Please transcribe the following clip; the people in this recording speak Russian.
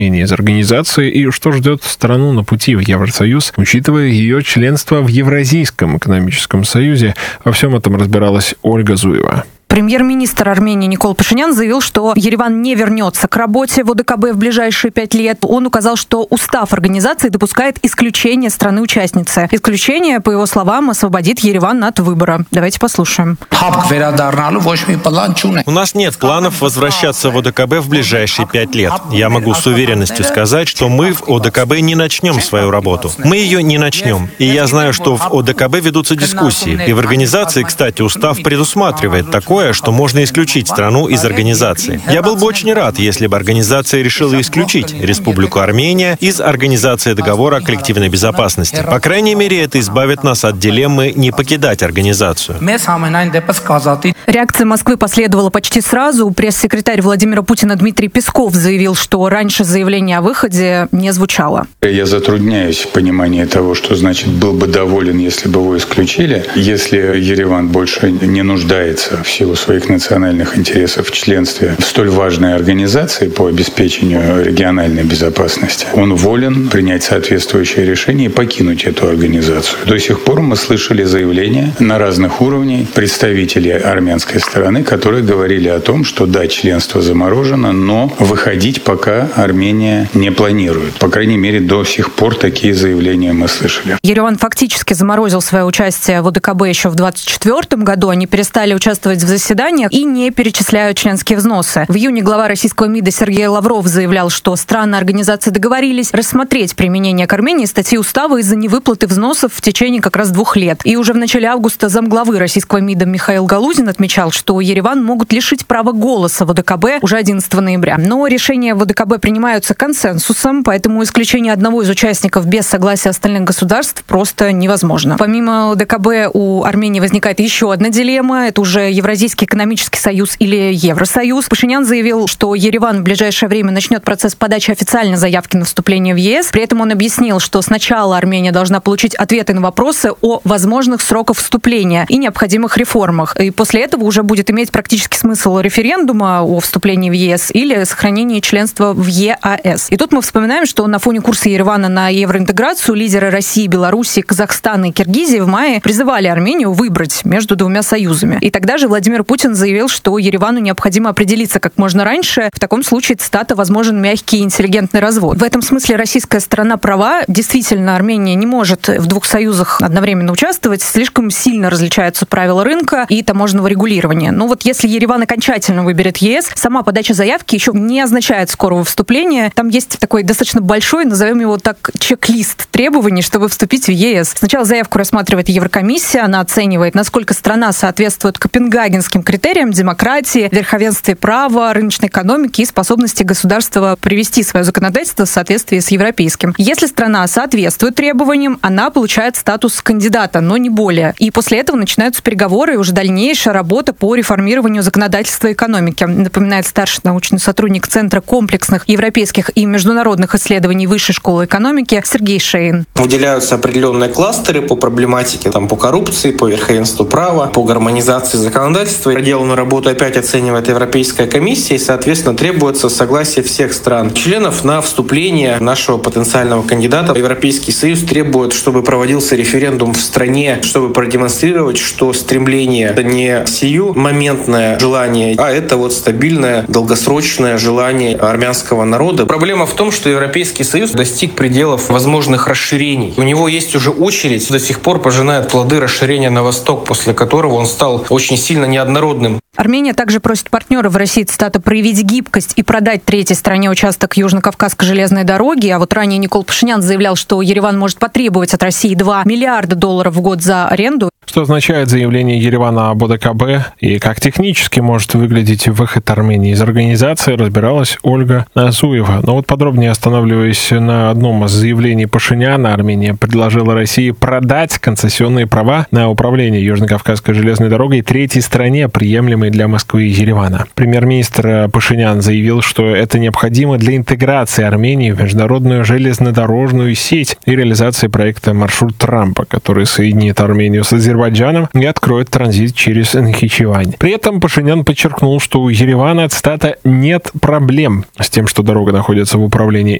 из организации и что ждет страну на пути в Евросоюз, учитывая ее членство в Евразийском экономическом союзе. Во всем этом разбиралась Ольга Зуева. Премьер-министр Армении Никол Пашинян заявил, что Ереван не вернется к работе в ОДКБ в ближайшие 5 лет. Он указал, что устав организации допускает исключение страны-участницы. Исключение, по его словам, освободит Ереван от выбора. Давайте послушаем. У нас нет планов возвращаться в ОДКБ в ближайшие 5 лет. Я могу с уверенностью сказать, что мы в ОДКБ не начнем свою работу. Мы ее не начнем. И я знаю, что в ОДКБ ведутся дискуссии. И в организации, кстати, устав предусматривает такое, что можно исключить страну из организации. Я был бы очень рад, если бы организация решила исключить Республику Армения из Организации договора о коллективной безопасности. По крайней мере, это избавит нас от дилеммы не покидать организацию. Реакция Москвы последовала почти сразу. Пресс-секретарь Владимира Путина Дмитрий Песков заявил, что раньше заявление о выходе не звучало. Я затрудняюсь в понимании того, что значит был бы доволен, если бы его исключили. Если Ереван больше не нуждается в силу своих национальных интересов в членстве в столь важной организации по обеспечению региональной безопасности, он волен принять соответствующее решение и покинуть эту организацию. До сих пор мы слышали заявления на разных уровнях представителей армянской стороны, которые говорили о том, что да, членство заморожено, но выходить пока Армения не планирует. По крайней мере, до сих пор такие заявления мы слышали. Ереван фактически заморозил свое участие в ОДКБ еще в 2024 году. Они перестали участвовать в заседаниях и не перечисляют членские взносы. В июне глава российского МИДа Сергей Лавров заявлял, что страны организации договорились рассмотреть применение к Армении статьи устава из-за невыплаты взносов в течение как раз 2 лет. И уже в начале августа замглавы российского МИДа Михаил Галузин отмечал, что Ереван могут лишить права голоса в ОДКБ уже 11 ноября. Но решения в ОДКБ принимаются консенсусом, поэтому исключение одного из участников без согласия остальных государств просто невозможно. Помимо ОДКБ у Армении возникает еще одна дилемма. Это уже Евразийский экономический союз или Евросоюз. Пашинян заявил, что Ереван в ближайшее время начнет процесс подачи официальной заявки на вступление в ЕС. При этом он объяснил, что сначала Армения должна получить ответы на вопросы о возможных сроках вступления и необходимых реформах. И после этого уже будет иметь практически смысл референдума о вступлении в ЕС или сохранении членства в ЕАЭС. И тут мы вспоминаем, что на фоне курса Еревана на евроинтеграцию лидеры России, Беларуси, Казахстана и Киргизии в мае призывали Армению выбрать между 2 союзами. И тогда же Владимир Путин заявил, что Еревану необходимо определиться как можно раньше. В таком случае, цитата, возможен мягкий и интеллигентный развод. В этом смысле российская сторона права. Действительно, Армения не может в 2 союзах одновременно участвовать. Слишком сильно различаются правила рынка и таможенного регулирования. Но вот если Ереван окончательно выберет ЕС, сама подача заявки еще не означает скорого вступления. Там есть такой достаточно большой, назовем его так, чек-лист требований, чтобы вступить в ЕС. Сначала заявку рассматривает Еврокомиссия, она оценивает, насколько страна соответствует копенгагенским критериям демократии, верховенстве права, рыночной экономики и способности государства привести свое законодательство в соответствии с европейским. Если страна соответствует требованиям, она получает статус кандидата, но не более. И после этого начинаются переговоры и уже дальнейшая работа по реформированию законодательства экономики, напоминает старший научный сотрудник Центра комплексных европейских и международных исследований Высшей школы экономики Сергей Шейн. Выделяются определенные кластеры по проблематике, по коррупции, по верховенству права, по гармонизации законодательства. Проделанную работу опять оценивает Европейская комиссия и, соответственно, требуется согласие всех стран-членов на вступление нашего потенциального кандидата. Европейский Союз требует, чтобы проводился референдум в стране, чтобы продемонстрировать, что стремление — это не сиюмоментное желание, а это стабильное, долгосрочное желание армянского народа. Проблема в том, что Европейский Союз достиг пределов возможных расширений. У него есть уже очередь, до сих пор пожинает плоды расширения на восток, после которого он стал очень сильно неоднородным. Армения также просит партнеров в России, цитата, проявить гибкость и продать третьей стране участок Южно-Кавказской железной дороги. А вот ранее Никол Пашинян заявлял, что Ереван может потребовать от России $2 миллиарда в год за аренду. Что означает заявление Еревана об ОДКБ и как технически может выглядеть выход Армении из организации, разбиралась Ольга Зуева. Но подробнее останавливаясь на одном из заявлений Пашиняна, Армения предложила России продать концессионные права на управление Южно-Кавказской железной дорогой третьей стране, приемлемой проблемой для Москвы и Еревана. Премьер-министр Пашинян заявил, что это необходимо для интеграции Армении в международную железнодорожную сеть и реализации проекта «Маршрут Трампа», который соединит Армению с Азербайджаном и откроет транзит через Нахичевань. При этом Пашинян подчеркнул, что у Еревана, цитата, «нет проблем с тем, что дорога находится в управлении